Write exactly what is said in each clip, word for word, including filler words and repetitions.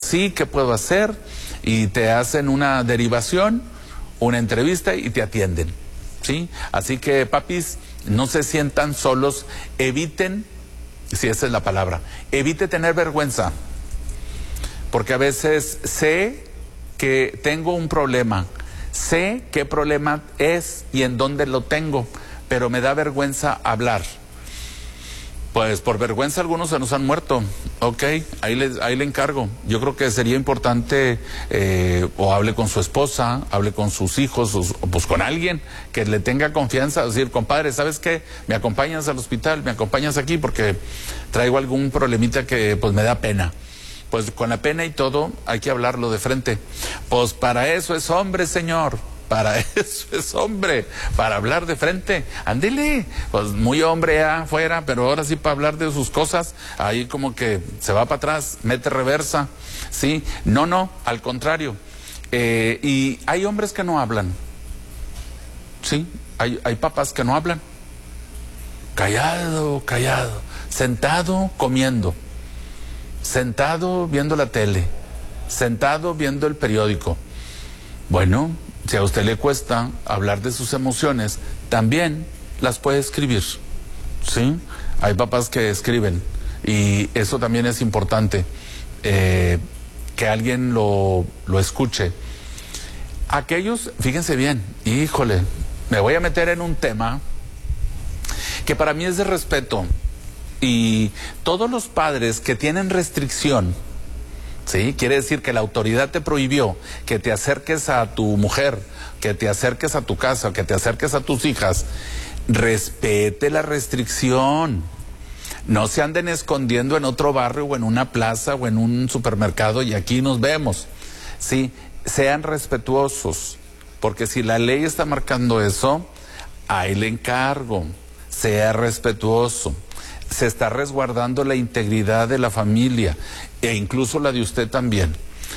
sí, ¿qué puedo hacer? Y te hacen una derivación, una entrevista y te atienden, ¿sí? Así que, papis, no se sientan solos, eviten, si esa es la palabra, evite tener vergüenza, porque a veces sé que tengo un problema, sé qué problema es y en dónde lo tengo, pero me da vergüenza hablar. Pues por vergüenza algunos se nos han muerto, ok, ahí le, ahí le encargo. Yo creo que sería importante, eh, o hable con su esposa, hable con sus hijos, o pues con alguien que le tenga confianza, decir, compadre, ¿sabes qué? Me acompañas al hospital, me acompañas aquí porque traigo algún problemita que pues me da pena. Pues con la pena y todo hay que hablarlo de frente. Pues para eso es hombre, señor. Para eso es hombre, para hablar de frente. Ándele, pues muy hombre afuera, pero ahora sí para hablar de sus cosas, ahí como que se va para atrás, mete reversa, ¿sí? No, no, al contrario. Eh, y hay hombres que no hablan, ¿sí? Hay, hay papás que no hablan. Callado, callado, sentado comiendo, sentado viendo la tele, sentado viendo el periódico. Bueno, si a usted le cuesta hablar de sus emociones, también las puede escribir, ¿sí? Hay papás que escriben y eso también es importante, eh, que alguien lo, lo escuche. Aquellos, fíjense bien, híjole, me voy a meter en un tema que para mí es de respeto, y todos los padres que tienen restricción, ¿sí? Quiere decir que la autoridad te prohibió que te acerques a tu mujer, que te acerques a tu casa, que te acerques a tus hijas. Respete la restricción. No se anden escondiendo en otro barrio o en una plaza o en un supermercado y aquí nos vemos. Sí, sean respetuosos, porque si la ley está marcando eso, ahí le encargo. Sea respetuoso. Se está resguardando la integridad de la familia e incluso la de usted también.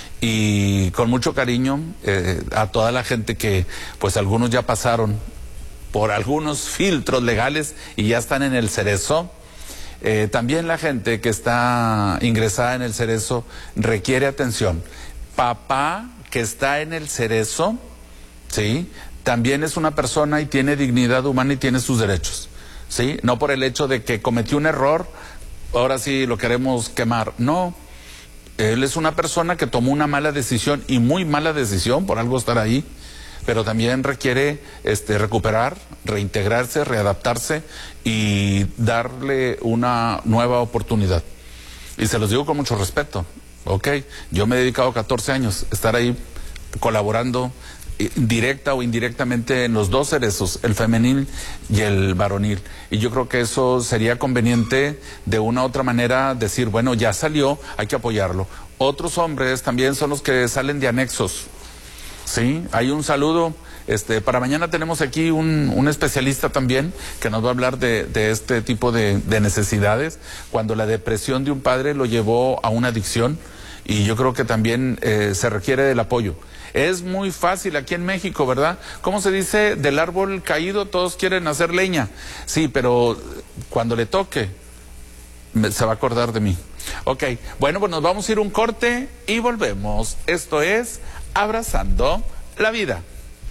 Y con mucho cariño eh, a toda la gente que pues algunos ya pasaron por algunos filtros legales y ya están en el Cerezo. Eh, también la gente que está ingresada en el Cerezo requiere atención. Papá que está en el Cerezo, ¿sí? También es una persona y tiene dignidad humana y tiene sus derechos. ¿Sí? No por el hecho de que cometió un error, ahora sí lo queremos quemar. No, él es una persona que tomó una mala decisión y muy mala decisión por algo estar ahí, pero también requiere este, recuperar, reintegrarse, readaptarse y darle una nueva oportunidad. Y se los digo con mucho respeto, ¿ok? Yo me he dedicado catorce años a estar ahí colaborando directa o indirectamente en los dos cerezos, el femenil y el varonil. Y yo creo que eso sería conveniente de una u otra manera decir, bueno, ya salió, hay que apoyarlo. Otros hombres también son los que salen de anexos, ¿sí? Hay un saludo, este, para mañana tenemos aquí un, un especialista también que nos va a hablar de, de este tipo de, de necesidades, cuando la depresión de un padre lo llevó a una adicción, y yo creo que también eh, se requiere del apoyo. Es muy fácil aquí en México, ¿verdad? ¿Cómo se dice? Del árbol caído todos quieren hacer leña. Sí, pero cuando le toque, se va a acordar de mí. Ok, bueno, pues nos vamos a ir un corte y volvemos. Esto es Abrazando la Vida.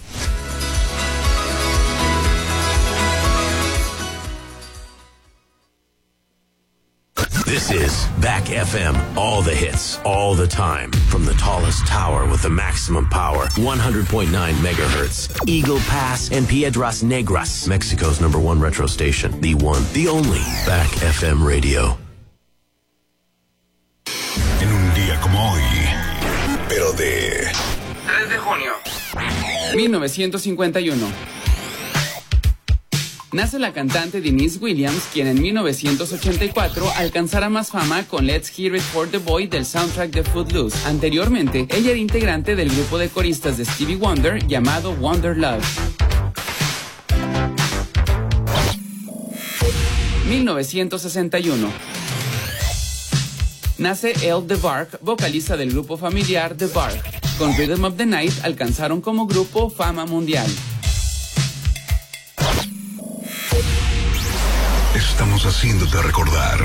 This is Back F M. All the hits, all the time. From the tallest tower with the maximum power. one hundred point nine megahertz. Eagle Pass and Piedras Negras. Mexico's number one retro station. The one, the only. Back F M Radio. En un día como hoy, pero de... tres de junio. mil novecientos cincuenta y uno. Nace la cantante Denise Williams, quien en mil novecientos ochenta y cuatro alcanzará más fama con Let's Hear It for the Boy del soundtrack de Footloose. Anteriormente, ella era integrante del grupo de coristas de Stevie Wonder llamado Wonder Love. mil novecientos sesenta y uno. Nace Elle DeBark, vocalista del grupo familiar The Bark. Con Rhythm of the Night alcanzaron como grupo fama mundial. Estamos haciéndote recordar